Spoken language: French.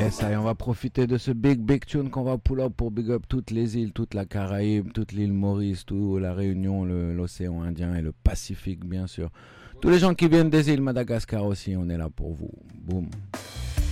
ça y est, on va profiter de ce big tune qu'on va pull up pour big up toutes les îles, toute la Caraïbe, toute l'île Maurice, tout la Réunion, l'océan Indien et le Pacifique bien sûr. Tous les gens qui viennent des îles Madagascar aussi, on est là pour vous. Boum.